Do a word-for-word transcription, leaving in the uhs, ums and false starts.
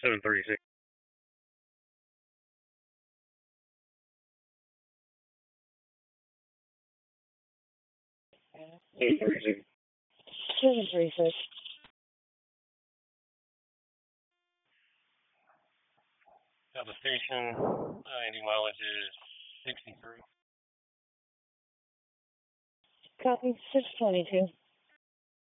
seven thirty-six. seven thirty-six. seven thirty-six. Now the station, uh, any mileage is sixty-three. Copy, six twenty-two.